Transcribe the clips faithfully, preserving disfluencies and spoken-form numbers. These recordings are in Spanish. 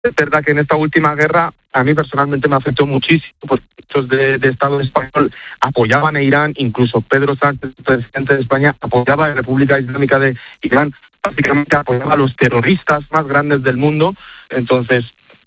Es verdad que en esta última guerra a mí personalmente me afectó muchísimo, porque muchos de, de Estado español apoyaban a Irán, incluso Pedro Sánchez, presidente de España, apoyaba a la República Islámica de Irán, básicamente apoyaba a los terroristas más grandes del mundo. Entonces,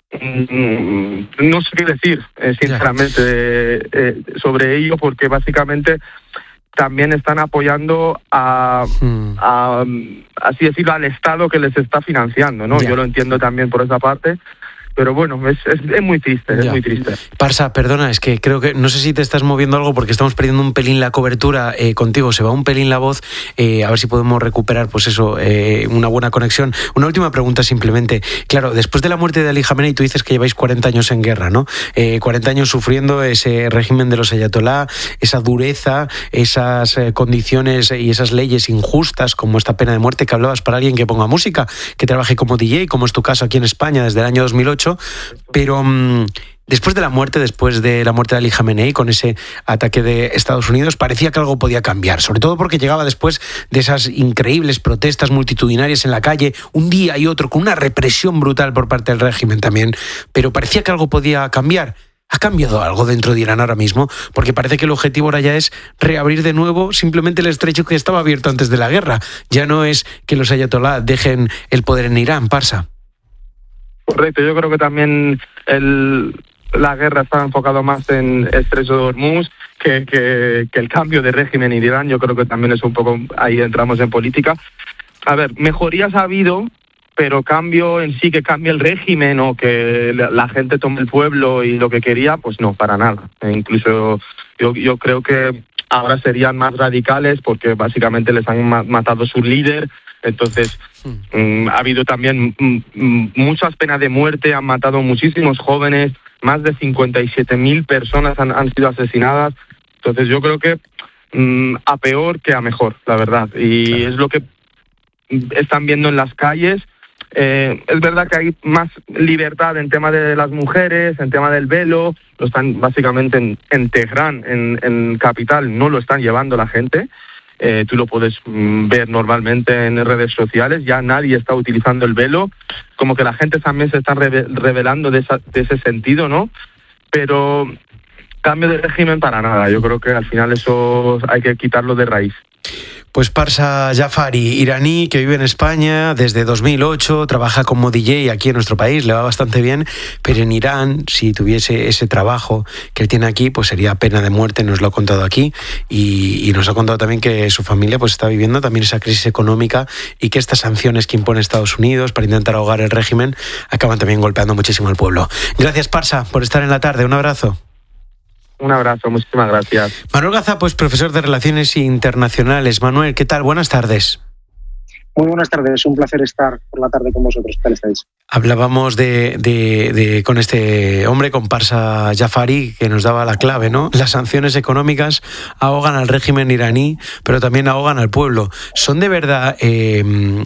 mmm, no sé qué decir, eh, sinceramente, eh, eh, sobre ello, porque básicamente también están apoyando a, hmm. a, así decirlo, al Estado que les está financiando, ¿no? Ya. Yo lo entiendo también por esa parte. Pero bueno, es, es, es muy triste, ya. es muy triste. Parsa, perdona, es que creo que, no sé si te estás moviendo algo porque estamos perdiendo un pelín la cobertura eh, contigo, se va un pelín la voz, eh, a ver si podemos recuperar, pues eso, eh, una buena conexión. Una última pregunta simplemente. Claro, después de la muerte de Ali Jamenei, tú dices que lleváis cuarenta años en guerra, ¿no? Eh, cuarenta años sufriendo ese régimen de los ayatolá, esa dureza, esas eh, condiciones y esas leyes injustas, como esta pena de muerte que hablabas para alguien que ponga música, que trabaje como D J, como es tu caso aquí en España desde el año dos mil ocho. Pero um, después de la muerte, después de la muerte de Ali Jamenei, con ese ataque de Estados Unidos, parecía que algo podía cambiar, sobre todo porque llegaba después de esas increíbles protestas multitudinarias en la calle, un día y otro, con una represión brutal por parte del régimen también, pero parecía que algo podía cambiar. ¿Ha cambiado algo dentro de Irán ahora mismo? Porque parece que el objetivo ahora ya es reabrir de nuevo simplemente el estrecho que estaba abierto antes de la guerra. Ya no es que los ayatolá dejen el poder en Irán, Parsa. Correcto, yo creo que también el, la guerra está enfocado más en Estrecho de Hormuz que, que, que el cambio de régimen en Irán. Yo creo que también es un poco, ahí entramos en política. A ver, mejorías ha habido, pero cambio en sí, que cambie el régimen o que la, la gente tome el pueblo y lo que quería, pues no, para nada. E incluso yo, yo creo que ahora serían más radicales porque básicamente les han ma- matado a su líder. Entonces, mm, ha habido también mm, muchas penas de muerte, han matado muchísimos jóvenes, más de cincuenta y siete mil personas han, han sido asesinadas. Entonces, yo creo que mm, a peor que a mejor, la verdad. Y claro. Es lo que están viendo en las calles. Eh, es verdad que hay más libertad en tema de las mujeres, en tema del velo. Lo están básicamente en, en Teherán, en, en capital, no lo están llevando la gente. Eh, tú lo puedes mm, ver normalmente en redes sociales, ya nadie está utilizando el velo, como que la gente también se está reve- revelando de, esa, de ese sentido, ¿no? Pero cambio de régimen para nada, yo creo que al final eso hay que quitarlo de raíz. Pues Parsa Jafari, iraní, que vive en España desde dos mil ocho, trabaja como D J aquí en nuestro país, le va bastante bien, pero en Irán, si tuviese ese trabajo que él tiene aquí, pues sería pena de muerte, nos lo ha contado aquí, y, y nos ha contado también que su familia pues está viviendo también esa crisis económica y que estas sanciones que impone Estados Unidos para intentar ahogar el régimen acaban también golpeando muchísimo al pueblo. Gracias, Parsa, por estar en la tarde, un abrazo. Un abrazo, muchísimas gracias. Manuel Gaza, pues profesor de Relaciones Internacionales. Manuel, ¿qué tal? Buenas tardes. Muy buenas tardes, un placer estar por la tarde con vosotros. ¿Qué tal estáis? Hablábamos de, de, de con este hombre, con Parsa Jafari, que nos daba la clave, ¿no? Las sanciones económicas ahogan al régimen iraní, pero también ahogan al pueblo. ¿Son de verdad, eh,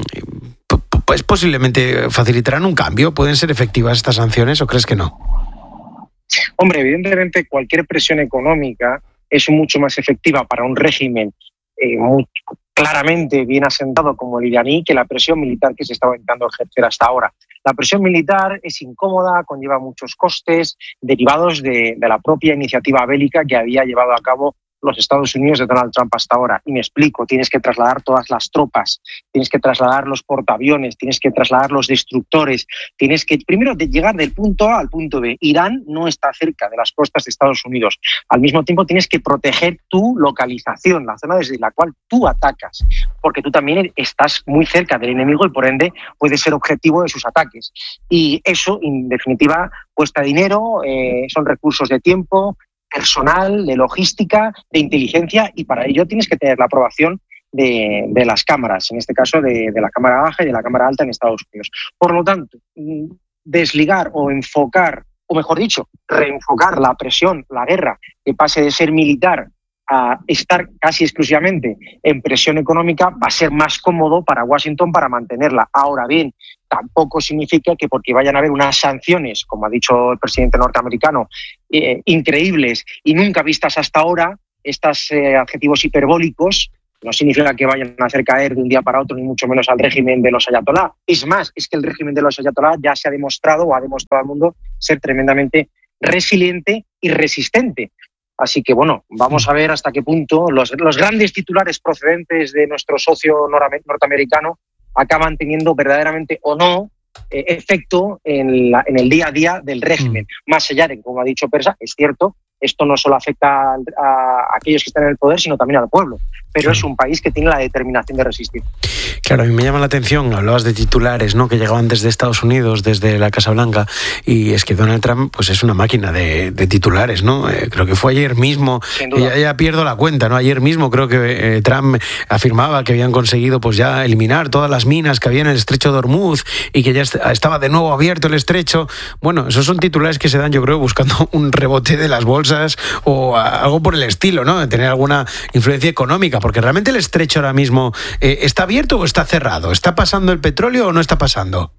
pues posiblemente facilitarán un cambio? ¿Pueden ser efectivas estas sanciones o crees que no? Hombre, evidentemente cualquier presión económica es mucho más efectiva para un régimen eh, muy claramente bien asentado como el iraní que la presión militar que se estaba intentando ejercer hasta ahora. La presión militar es incómoda, conlleva muchos costes derivados de, de la propia iniciativa bélica que había llevado a cabo los Estados Unidos de Donald Trump hasta ahora. Y me explico, tienes que trasladar todas las tropas, tienes que trasladar los portaaviones, tienes que trasladar los destructores, tienes que primero de llegar del punto A al punto B. Irán no está cerca de las costas de Estados Unidos. Al mismo tiempo tienes que proteger tu localización, la zona desde la cual tú atacas, porque tú también estás muy cerca del enemigo y por ende puedes ser objetivo de sus ataques. Y eso, en definitiva, cuesta dinero, eh, son recursos de tiempo, personal, de logística, de inteligencia, y para ello tienes que tener la aprobación de, de las cámaras, en este caso de, de la Cámara Baja y de la Cámara Alta en Estados Unidos. Por lo tanto, desligar o enfocar, o mejor dicho, reenfocar la presión, la guerra, que pase de ser militar a estar casi exclusivamente en presión económica, va a ser más cómodo para Washington para mantenerla. Ahora bien, tampoco significa que porque vayan a haber unas sanciones, como ha dicho el presidente norteamericano, eh, increíbles y nunca vistas hasta ahora, estos eh, adjetivos hiperbólicos, no significa que vayan a hacer caer de un día para otro, ni mucho menos al régimen de los ayatolá. Es más, es que el régimen de los ayatolá ya se ha demostrado o ha demostrado al mundo ser tremendamente resiliente y resistente. Así que, bueno, vamos a ver hasta qué punto los, los grandes titulares procedentes de nuestro socio norteamericano acaban teniendo verdaderamente o no eh, efecto en, la, en el día a día del régimen. Mm. Más allá de, como ha dicho Persa, es cierto, esto no solo afecta a, a aquellos que están en el poder, sino también al pueblo. Pero claro, es un país que tiene la determinación de resistir. Claro, a mí me llama la atención, hablabas de titulares, ¿no?, que llegaban desde Estados Unidos, desde la Casa Blanca, y es que Donald Trump pues es una máquina de, de titulares, ¿no? Eh, creo que fue ayer mismo, ya, ya pierdo la cuenta, ¿no? Ayer mismo creo que eh, Trump afirmaba que habían conseguido pues ya eliminar todas las minas que había en el estrecho de Hormuz y que ya est- estaba de nuevo abierto el estrecho. Bueno, esos son titulares que se dan, yo creo, buscando un rebote de las bolsas o a, algo por el estilo, ¿no? De tener alguna influencia económica, porque realmente el estrecho ahora mismo eh, ¿está abierto o está cerrado? ¿Está pasando el petróleo o no está pasando?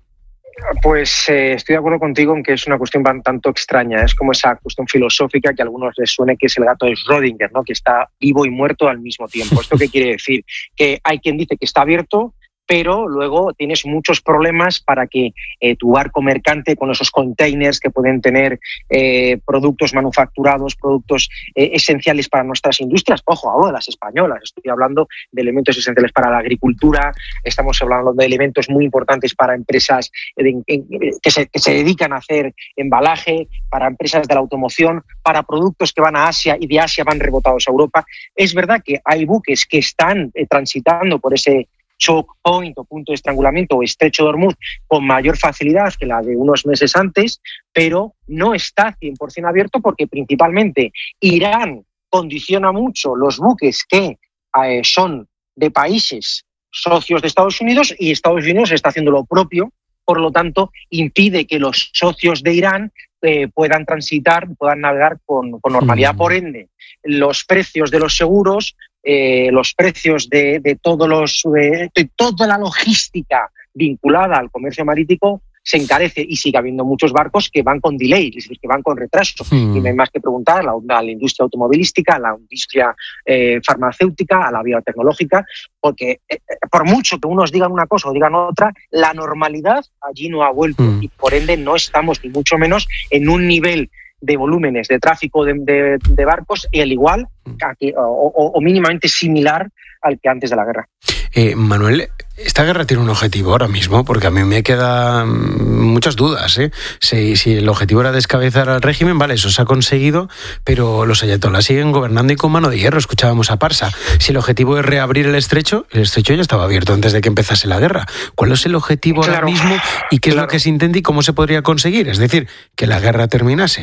Pues eh, estoy de acuerdo contigo en que es una cuestión un tanto extraña. Es como esa cuestión filosófica que a algunos les suene, que es el gato de Schrödinger, ¿no?, que está vivo y muerto al mismo tiempo. ¿Esto qué quiere decir? Que hay quien dice que está abierto, pero luego tienes muchos problemas para que eh, tu barco mercante, con esos containers que pueden tener eh, productos manufacturados, productos eh, esenciales para nuestras industrias, ojo, hablo de las españolas, estoy hablando de elementos esenciales para la agricultura, estamos hablando de elementos muy importantes para empresas de, de, que, se, que se dedican a hacer embalaje, para empresas de la automoción, para productos que van a Asia y de Asia van rebotados a Europa. Es verdad que hay buques que están eh, transitando por ese choke point o punto de estrangulamiento o estrecho de Hormuz con mayor facilidad que la de unos meses antes, pero no está cien por ciento abierto porque principalmente Irán condiciona mucho los buques que eh, son de países socios de Estados Unidos y Estados Unidos está haciendo lo propio, por lo tanto impide que los socios de Irán eh, puedan transitar, puedan navegar con, con normalidad. Mm. Por ende, los precios de los seguros, Eh, los precios de, de, todos los, de, de toda la logística vinculada al comercio marítimo se encarece y sigue habiendo muchos barcos que van con delay, es decir, que van con retraso. Mm. Y no hay más que preguntar a la, a la industria automovilística, a la industria eh, farmacéutica, a la biotecnológica, porque eh, por mucho que unos digan una cosa o digan otra, la normalidad allí no ha vuelto mm. y por ende no estamos ni mucho menos en un nivel de volúmenes de tráfico de, de, de barcos y al igual que, o, o, o mínimamente similar al que antes de la guerra. Eh, Manuel, ¿esta guerra tiene un objetivo ahora mismo? Porque a mí me quedan muchas dudas, ¿eh? Si, si el objetivo era descabezar al régimen, vale, eso se ha conseguido, pero los ayatolás siguen gobernando y con mano de hierro, escuchábamos a Parsa. Si el objetivo es reabrir el estrecho, el estrecho ya estaba abierto antes de que empezase la guerra. ¿Cuál es el objetivo claro, ahora mismo y qué claro. es lo que se intenta y cómo se podría conseguir? Es decir, que la guerra terminase.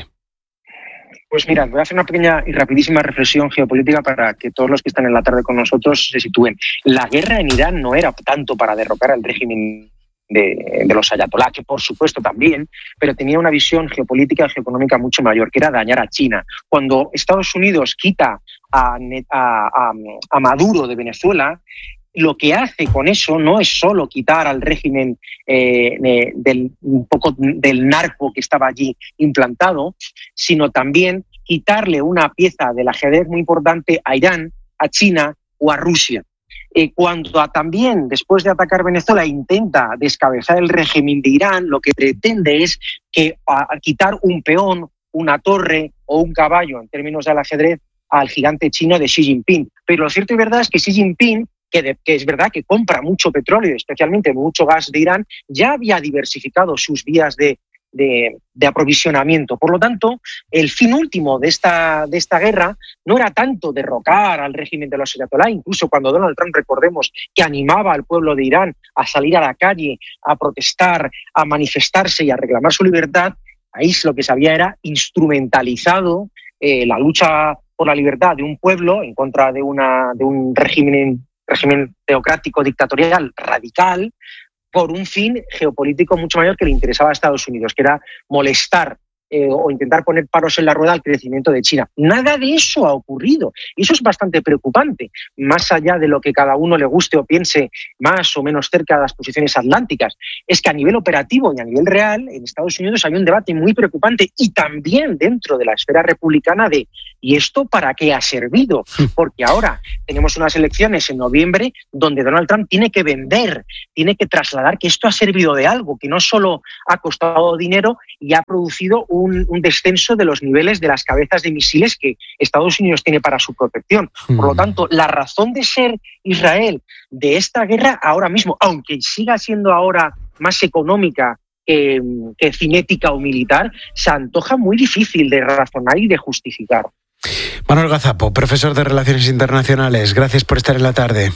Pues mira, voy a hacer una pequeña y rapidísima reflexión geopolítica para que todos los que están en la tarde con nosotros se sitúen. La guerra en Irán no era tanto para derrocar al régimen de, de los ayatolá, que por supuesto también, pero tenía una visión geopolítica y geoeconómica mucho mayor, que era dañar a China. Cuando Estados Unidos quita a, a, a, a Maduro de Venezuela, lo que hace con eso no es solo quitar al régimen eh, de, del, un poco del narco que estaba allí implantado, sino también quitarle una pieza del ajedrez muy importante a Irán, a China o a Rusia. Eh, cuando a, también, después de atacar Venezuela, intenta descabezar el régimen de Irán, lo que pretende es que a, a quitar un peón, una torre o un caballo, en términos del ajedrez, al gigante chino de Xi Jinping. Pero lo cierto y verdad es que Xi Jinping, Que, de, que es verdad que compra mucho petróleo, especialmente mucho gas de Irán, ya había diversificado sus vías de, de, de aprovisionamiento. Por lo tanto, el fin último de esta, de esta guerra no era tanto derrocar al régimen de los ayatolá, incluso cuando Donald Trump, recordemos, que animaba al pueblo de Irán a salir a la calle, a protestar, a manifestarse y a reclamar su libertad, ahí lo que se había era instrumentalizado eh, la lucha por la libertad de un pueblo en contra de, una, de un régimen régimen teocrático dictatorial radical por un fin geopolítico mucho mayor que le interesaba a Estados Unidos, que era molestar eh, o intentar poner paros en la rueda al crecimiento de China. Nada de eso ha ocurrido. Y eso es bastante preocupante, más allá de lo que cada uno le guste o piense más o menos cerca de las posiciones atlánticas. Es que a nivel operativo y a nivel real, en Estados Unidos hay un debate muy preocupante y también dentro de la esfera republicana de ¿y esto para qué ha servido? Porque ahora tenemos unas elecciones en noviembre donde Donald Trump tiene que vender, tiene que trasladar que esto ha servido de algo, que no solo ha costado dinero y ha producido un, un descenso de los niveles de las cabezas de misiles que Estados Unidos tiene para su protección. Por lo tanto, la razón de ser Israel de esta guerra ahora mismo, aunque siga siendo ahora más económica que, que cinética o militar, se antoja muy difícil de razonar y de justificar. Manuel Gazapo, profesor de Relaciones Internacionales, gracias por estar en la tarde.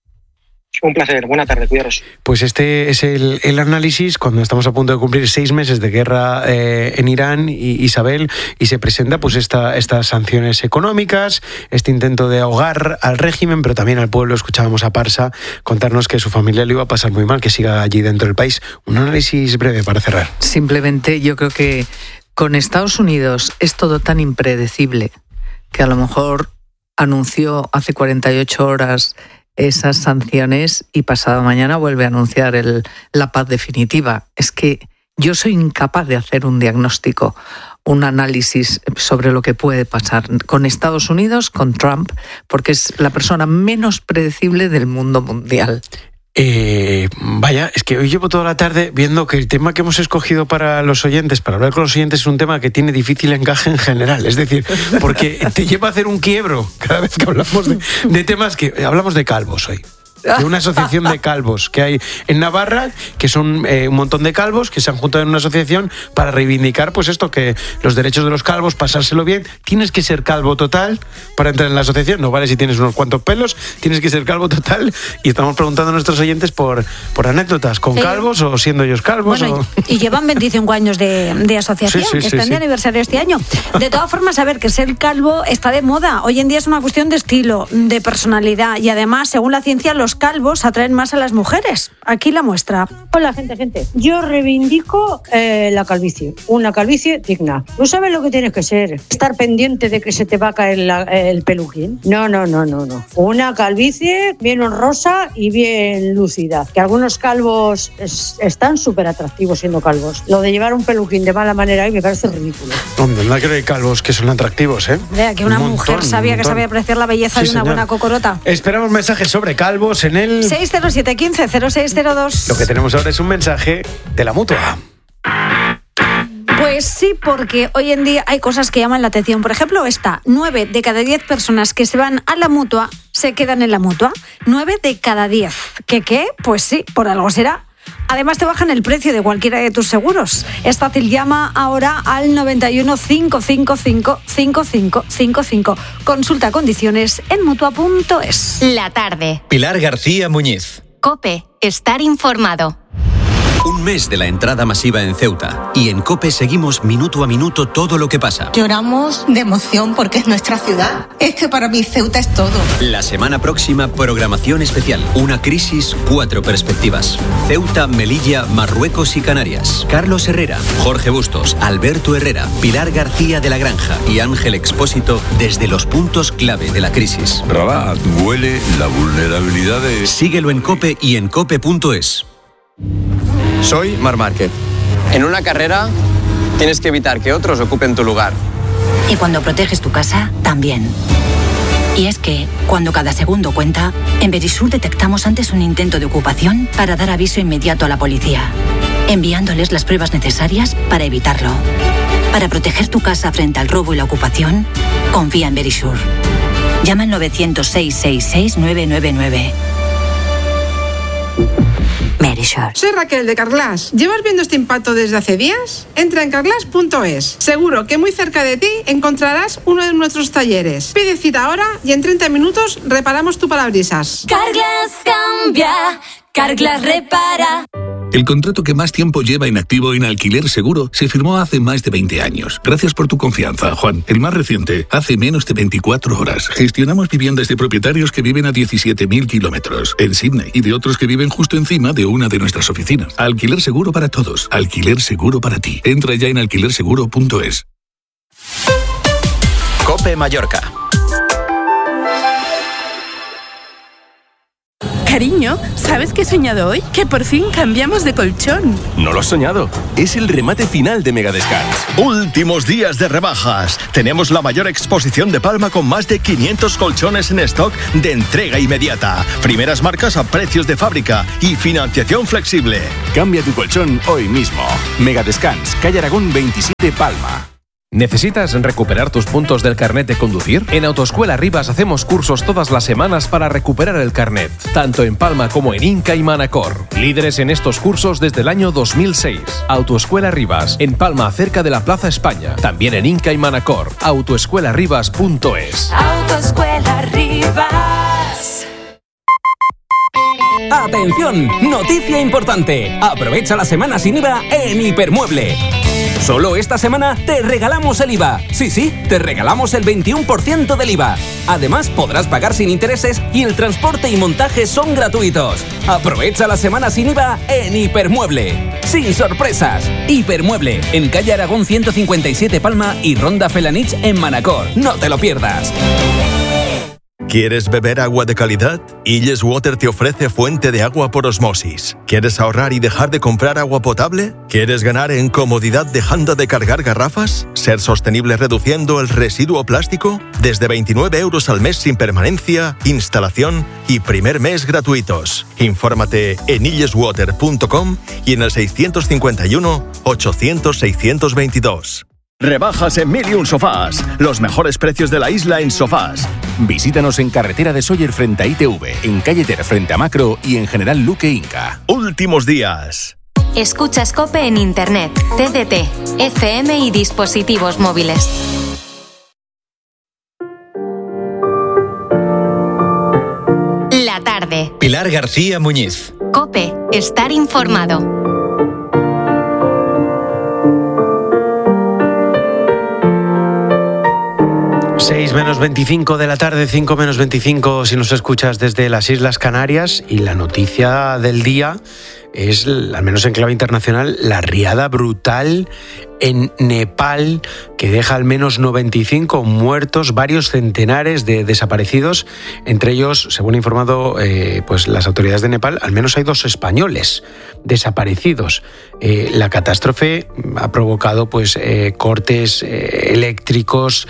Un placer, buena tarde, cuidaros. Pues este es el, el análisis cuando estamos a punto de cumplir seis meses de guerra eh, en Irán, y, Isabel, y se presenta pues esta, estas sanciones económicas, este intento de ahogar al régimen, pero también al pueblo. Escuchábamos a Parsa contarnos que su familia le iba a pasar muy mal, que siga allí dentro del país. Un análisis breve para cerrar. Simplemente yo creo que con Estados Unidos es todo tan impredecible que a lo mejor anunció hace cuarenta y ocho horas esas sanciones y pasado mañana vuelve a anunciar el, la paz definitiva. Es que yo soy incapaz de hacer un diagnóstico, un análisis sobre lo que puede pasar con Estados Unidos, con Trump, porque es la persona menos predecible del mundo mundial. Eh, vaya, es que hoy llevo toda la tarde viendo que el tema que hemos escogido para los oyentes, para hablar con los oyentes, es un tema que tiene difícil encaje en general. Es decir, porque te lleva a hacer un quiebro cada vez que hablamos de, de temas que... Hablamos de calvos hoy. De una asociación de calvos que hay en Navarra, que son eh, un montón de calvos que se han juntado en una asociación para reivindicar pues esto, que los derechos de los calvos, pasárselo bien. Tienes que ser calvo total para entrar en la asociación, no vale si tienes unos cuantos pelos, tienes que ser calvo total. Y estamos preguntando a nuestros oyentes por, por anécdotas, con sí. calvos o siendo ellos calvos. Bueno, o... y, y llevan veinticinco años de, de asociación, sí, sí, que están sí, de sí. aniversario este año. De todas formas, a ver, que ser calvo está de moda. Hoy en día es una cuestión de estilo, de personalidad, y además, según la ciencia, los calvos atraen más a las mujeres. Aquí la muestra. Hola, gente, gente. Yo reivindico eh, la calvicie. Una calvicie digna. ¿No sabes lo que tienes que ser? ¿Estar pendiente de que se te va a caer la, el peluquín? No, no, no, no, no. Una calvicie bien honrosa y bien lúcida. Que algunos calvos es, están súper atractivos siendo calvos. Lo de llevar un peluquín de mala manera ahí me parece ridículo. Hombre, no creo que hay calvos que son atractivos, ¿eh? Vea, que una un mujer montón, sabía que sabía apreciar la belleza sí, de una señor. buena cocorota. Esperamos mensajes sobre calvos en el... seis cero siete uno cinco cero seis cero dos. Lo que tenemos ahora es un mensaje de la Mutua. Pues sí, porque hoy en día hay cosas que llaman la atención. Por ejemplo, esta, nueve de cada diez personas que se van a la Mutua se quedan en la Mutua. Nueve de cada diez. ¿Qué qué? Pues sí, por algo será. Además te bajan el precio de cualquiera de tus seguros. Es fácil, llama ahora al noventa y uno, cinco cinco cinco, cinco cinco cinco cinco. Consulta condiciones en mutua punto es. La tarde. Pilar García Muñiz. COPE. Estar informado. Un mes de la entrada masiva en Ceuta y en COPE seguimos minuto a minuto todo lo que pasa. Lloramos de emoción porque es nuestra ciudad. Es que para mí Ceuta es todo. La semana próxima, programación especial. Una crisis, cuatro perspectivas. Ceuta, Melilla, Marruecos y Canarias. Carlos Herrera, Jorge Bustos, Alberto Herrera, Pilar García de la Granja y Ángel Expósito desde los puntos clave de la crisis. Rabat, huele la vulnerabilidad de... Síguelo en COPE y en cope punto es. Soy Marc Márquez. En una carrera tienes que evitar que otros ocupen tu lugar. Y cuando proteges tu casa, también. Y es que, cuando cada segundo cuenta, en Verisur detectamos antes un intento de ocupación para dar aviso inmediato a la policía, enviándoles las pruebas necesarias para evitarlo. Para proteger tu casa frente al robo y la ocupación, confía en Verisur. Llama al nueve cero cero, seis seis seis, nueve nueve nueve. Verisur. Soy Raquel de Carglass. ¿Llevas viendo este impacto desde hace días? Entra en carglass punto es. Seguro que muy cerca de ti encontrarás uno de nuestros talleres. Pide cita ahora y en treinta minutos reparamos tu parabrisas. Carglass cambia, Carglass repara. El contrato que más tiempo lleva en activo en Alquiler Seguro se firmó hace más de veinte años. Gracias por tu confianza, Juan. El más reciente, hace menos de veinticuatro horas. Gestionamos viviendas de propietarios que viven a diecisiete mil kilómetros en Sydney y de otros que viven justo encima de una de nuestras oficinas. Alquiler Seguro para todos. Alquiler Seguro para ti. Entra ya en alquiler seguro punto es. COPE Mallorca. Cariño, ¿sabes qué he soñado hoy? Que por fin cambiamos de colchón. No lo has soñado. Es el remate final de Megadescans. Últimos días de rebajas. Tenemos la mayor exposición de Palma con más de quinientos colchones en stock de entrega inmediata. Primeras marcas a precios de fábrica y financiación flexible. Cambia tu colchón hoy mismo. Megadescans, calle Aragón veintisiete, Palma. ¿Necesitas recuperar tus puntos del carnet de conducir? En Autoescuela Rivas hacemos cursos todas las semanas para recuperar el carnet, tanto en Palma como en Inca y Manacor. Líderes en estos cursos desde el año dos mil seis. Autoescuela Rivas, en Palma, cerca de la Plaza España. También en Inca y Manacor. autoescuela rivas punto es. Autoescuela Rivas. ¡Atención! Noticia importante. Aprovecha la semana sin I V A en Hipermueble. Solo esta semana te regalamos el I V A. Sí, sí, te regalamos el veintiuno por ciento del I V A. Además, podrás pagar sin intereses y el transporte y montaje son gratuitos. Aprovecha la semana sin I V A en Hipermueble. Sin sorpresas. Hipermueble, en calle Aragón ciento cincuenta y siete, Palma, y Ronda Felanich en Manacor. No te lo pierdas. ¿Quieres beber agua de calidad? Illes Water te ofrece fuente de agua por osmosis. ¿Quieres ahorrar y dejar de comprar agua potable? ¿Quieres ganar en comodidad dejando de cargar garrafas? ¿Ser sostenible reduciendo el residuo plástico? Desde veintinueve euros al mes sin permanencia, instalación y primer mes gratuitos. Infórmate en illes water punto com y en el seiscientos cincuenta y uno, ochocientos, seiscientos veintidós. Rebajas en Mil y Un Sofás. Los mejores precios de la isla en sofás. Visítanos en Carretera de Sóller frente a I T V, en Calle Ter frente a Macro y en General Luque Inca. Últimos días. Escuchas COPE en Internet, T D T, F M y dispositivos móviles. La tarde. Pilar García Muñiz. COPE, estar informado. seis menos veinticinco de la tarde, cinco menos veinticinco si nos escuchas desde las Islas Canarias, y la noticia del día es, al menos en clave internacional, la riada brutal en Nepal que deja al menos noventa y cinco muertos, varios centenares de desaparecidos, entre ellos, según ha informado eh, pues las autoridades de Nepal, al menos hay dos españoles desaparecidos. Eh, la catástrofe ha provocado pues eh, cortes eh, eléctricos,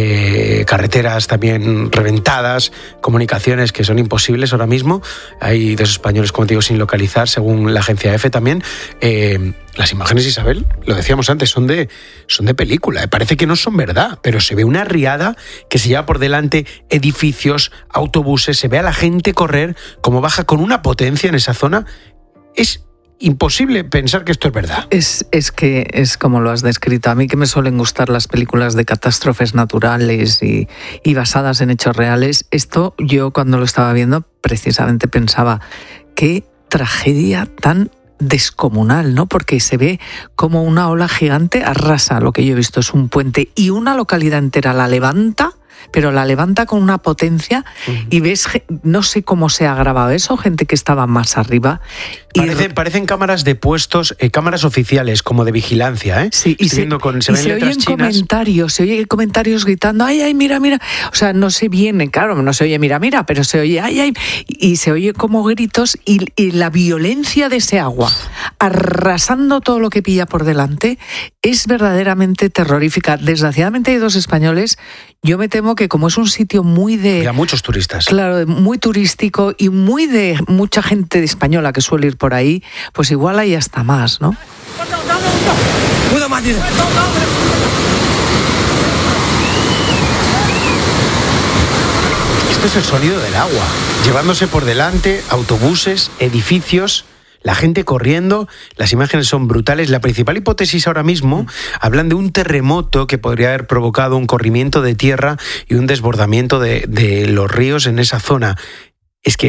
eh, carreteras también reventadas, comunicaciones que son imposibles ahora mismo. Hay dos españoles, como te digo, sin localizar, según la agencia EFE también. Eh, las imágenes, Isabel, lo decíamos antes, son de, son de película. Parece que no son verdad, pero se ve una riada que se lleva por delante edificios, autobuses, se ve a la gente correr como baja con una potencia en esa zona. Es imposible pensar que esto es verdad. Es, es que es como lo has descrito. A mí, que me suelen gustar las películas de catástrofes naturales y, y basadas en hechos reales, esto yo cuando lo estaba viendo precisamente pensaba, qué tragedia tan descomunal, ¿no? Porque se ve como una ola gigante arrasa. Lo que yo he visto es un puente y una localidad entera la levanta, pero la levanta con una potencia, uh-huh. y ves, no sé cómo se ha grabado eso, gente que estaba más arriba. Parecen, y... parecen cámaras de puestos, eh, cámaras oficiales, como de vigilancia, ¿eh? Sí, y se, con, se, y se oyen chinas. comentarios, se oyen comentarios gritando, ay, ay, mira, mira. O sea, no se viene, claro, no se oye mira, mira, pero se oye, ay, ay, y se oye como gritos, y, y la violencia de ese agua arrasando todo lo que pilla por delante es verdaderamente terrorífica. Desgraciadamente hay dos españoles. Yo me temo que como es un sitio muy de... Hay muchos turistas. Claro, muy turístico y muy de mucha gente española que suele ir por ahí, pues igual hay hasta más, ¿no? Esto es el sonido del agua, llevándose por delante autobuses, edificios, la gente corriendo. Las imágenes son brutales. La principal hipótesis ahora mismo, hablan de un terremoto que podría haber provocado un corrimiento de tierra y un desbordamiento de, de los ríos en esa zona. Es que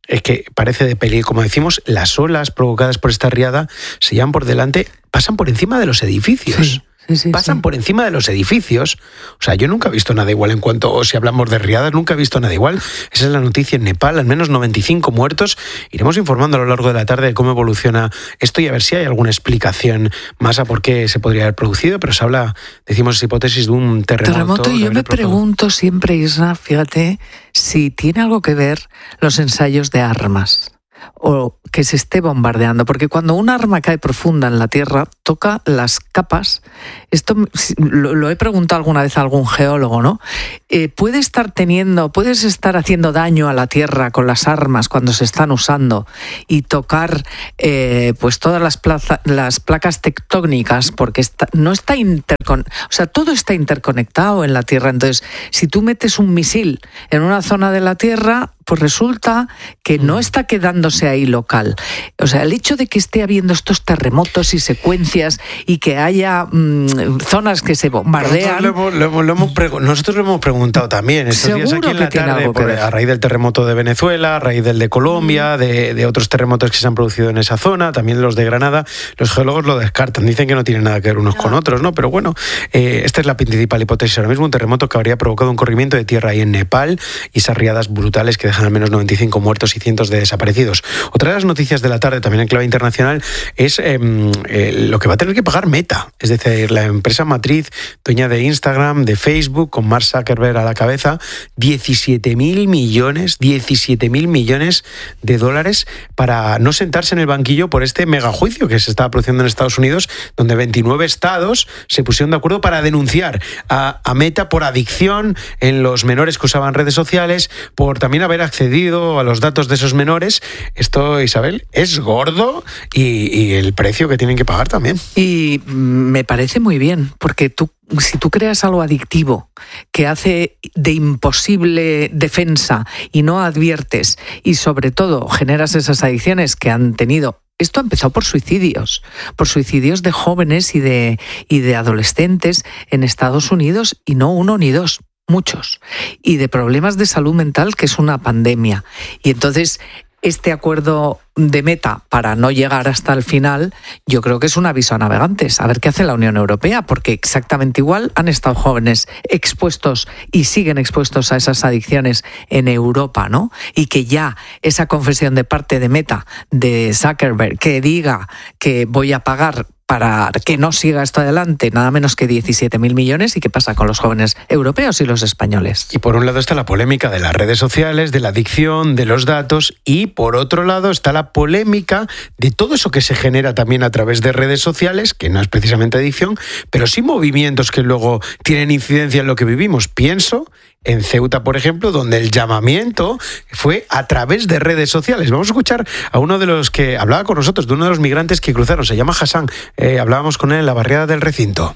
es que parece de peli, como decimos, las olas provocadas por esta riada se llevan por delante, pasan por encima de los edificios. Sí. Sí, sí, pasan sí. por encima de los edificios. O sea, yo nunca he visto nada igual en cuanto, o si hablamos de riadas, nunca he visto nada igual. Esa es la noticia en Nepal, al menos noventa y cinco muertos. Iremos informando a lo largo de la tarde de cómo evoluciona esto y a ver si hay alguna explicación más a por qué se podría haber producido, pero se habla, decimos, esa hipótesis de un terremoto. Terremoto, y yo me pregunto siempre, Isra, fíjate, si tiene algo que ver los ensayos de armas o que se esté bombardeando, porque cuando un arma cae profunda en la tierra, toca las capas. Esto lo, lo he preguntado alguna vez a algún geólogo, ¿no? Eh, puede estar teniendo, puedes estar haciendo daño a la tierra con las armas cuando se están usando y tocar eh, pues todas las, plaza, las placas tectónicas, porque está, no está intercon, o sea, todo está interconectado en la tierra. Entonces, si tú metes un misil en una zona de la tierra, pues resulta que no está quedándose ahí local. O sea, el hecho de que esté habiendo estos terremotos y secuencias y que haya mmm, zonas que se bombardean... Nosotros lo hemos, lo hemos, lo hemos pregu- nosotros lo hemos preguntado también estos días aquí en la tarde, por, a raíz del terremoto de Venezuela, a raíz del de Colombia, mm. de, de otros terremotos que se han producido en esa zona, también los de Granada. Los geólogos lo descartan, dicen que no tienen nada que ver unos no. con otros, ¿no? Pero bueno, eh, esta es la principal hipótesis ahora mismo, un terremoto que habría provocado un corrimiento de tierra ahí en Nepal y esas riadas brutales que dejan al menos noventa y cinco muertos y cientos de desaparecidos. Otra de las noticias de la tarde, también en clave internacional, es eh, eh, lo que va a tener que pagar Meta, es decir, la empresa matriz, dueña de Instagram, de Facebook, con Mark Zuckerberg a la cabeza, diecisiete mil millones, diecisiete mil millones de dólares para no sentarse en el banquillo por este megajuicio que se estaba produciendo en Estados Unidos, donde veintinueve estados se pusieron de acuerdo para denunciar a, a Meta por adicción en los menores que usaban redes sociales, por también haber accedido a los datos de esos menores. Esto, Isabel, es gordo y, y el precio que tienen que pagar también. Y me parece muy bien, porque tú, si tú creas algo adictivo que hace de imposible defensa y no adviertes y sobre todo generas esas adicciones que han tenido. Esto ha empezado por suicidios, por suicidios de jóvenes y de, y de adolescentes en Estados Unidos, y no uno ni dos, muchos, y de problemas de salud mental, que es una pandemia. Y entonces este acuerdo de Meta para no llegar hasta el final, yo creo que es un aviso a navegantes, a ver qué hace la Unión Europea, porque exactamente igual han estado jóvenes expuestos y siguen expuestos a esas adicciones en Europa, ¿no? Y que ya esa confesión de parte de Meta, de Zuckerberg, que diga que voy a pagar para que no siga esto adelante, nada menos que diecisiete mil millones. ¿Y qué pasa con los jóvenes europeos y los españoles? Y por un lado está la polémica de las redes sociales, de la adicción, de los datos, y por otro lado está la polémica de todo eso que se genera también a través de redes sociales, que no es precisamente adicción, pero sí movimientos que luego tienen incidencia en lo que vivimos. Pienso en Ceuta, por ejemplo, donde el llamamiento fue a través de redes sociales. Vamos a escuchar a uno de los que hablaba con nosotros, de uno de los migrantes que cruzaron, se llama Hassan. Eh, hablábamos con él en la barriada del recinto.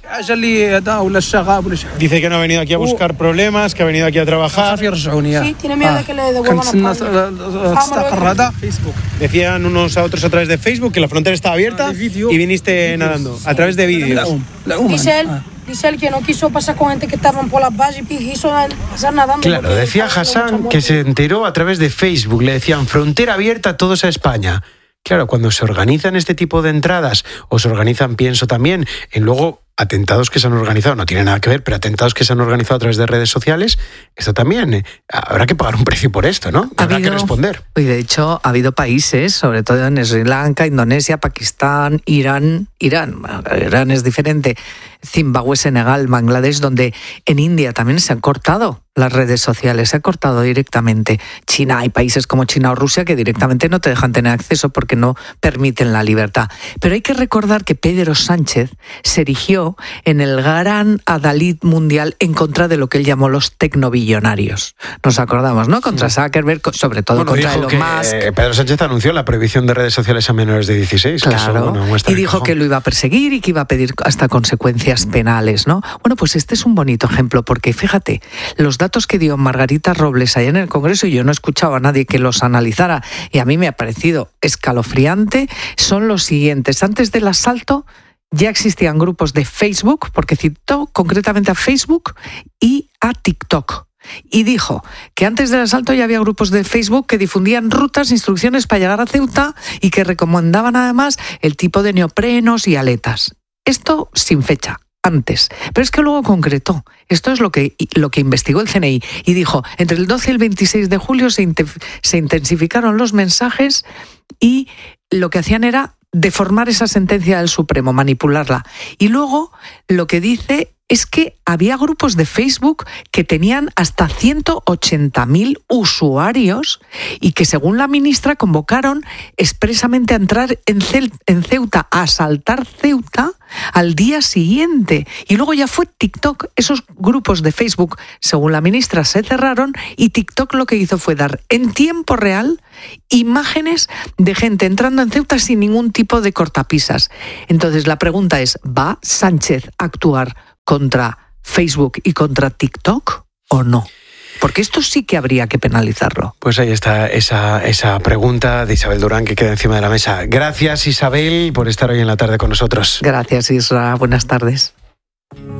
Dice que no ha venido aquí a buscar problemas, que ha venido aquí a trabajar. Sí, tiene miedo de que le devuelvan a España. Decían unos a otros a través de Facebook que la frontera estaba abierta y viniste nadando, a través de vídeos. Dice él, dice él que no quiso pasar con gente que estaban por las vallas y quiso pasar nadando. Claro, decía Hassan que se enteró a través de Facebook, le decían frontera abierta todos a España. Claro, cuando se organizan este tipo de entradas, o se organizan, pienso también, en luego atentados que se han organizado, no tiene nada que ver, pero atentados que se han organizado a través de redes sociales, esto también, eh, habrá que pagar un precio por esto, ¿no? Habrá habido, que responder. Y de hecho, ha habido países, sobre todo en Sri Lanka, Indonesia, Pakistán, Irán, Irán, Irán es diferente, Zimbabue, Senegal, Bangladesh, donde en India también se han cortado las redes sociales, se ha cortado directamente. China, hay países como China o Rusia que directamente no te dejan tener acceso porque no permiten la libertad. Pero hay que recordar que Pedro Sánchez se erigió en el gran adalid mundial en contra de lo que él llamó los tecnobillonarios. Nos acordamos, ¿no? Contra Zuckerberg, sobre todo bueno, contra Elon que, Musk. Eh, Pedro Sánchez anunció la prohibición de redes sociales a menores de dieciséis. Claro, que eso, bueno, y dijo que lo iba a perseguir y que iba a pedir hasta consecuencias penales, ¿no? Bueno, pues este es un bonito ejemplo porque, fíjate, los datos que dio Margarita Robles allá en el Congreso, y yo no he escuchado a nadie que los analizara, y a mí me ha parecido escalofriante, son los siguientes. Antes del asalto ya existían grupos de Facebook, porque citó concretamente a Facebook y a TikTok. y dijo que antes del asalto ya había grupos de Facebook que difundían rutas, instrucciones para llegar a Ceuta y que recomendaban además el tipo de neoprenos y aletas. Esto sin fecha, antes. Pero es que luego concretó. Esto es lo que, lo que investigó el C N I y dijo, entre el doce y el veintiséis de julio se, se intensificaron los mensajes y lo que hacían era deformar esa sentencia del Supremo, manipularla. Y luego lo que dice es que había grupos de Facebook que tenían hasta ciento ochenta mil usuarios y que, según la ministra, convocaron expresamente a entrar en, Ceuta, a asaltar Ceuta al día siguiente. Y luego ya fue TikTok. Esos grupos de Facebook, según la ministra, se cerraron y TikTok lo que hizo fue dar en tiempo real imágenes de gente entrando en Ceuta sin ningún tipo de cortapisas. Entonces la pregunta es, ¿va Sánchez a actuar contra Facebook y contra TikTok o no? Porque esto sí que habría que penalizarlo. Pues ahí está esa, esa pregunta de Isabel Durán que queda encima de la mesa. Gracias, Isabel, por estar hoy en la tarde con nosotros. Gracias, Isra. Buenas tardes.